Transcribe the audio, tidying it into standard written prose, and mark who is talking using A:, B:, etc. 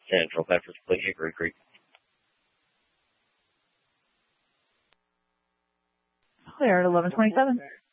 A: Central Bedford Fleet, Hickory Creek.
B: Clear at 1127.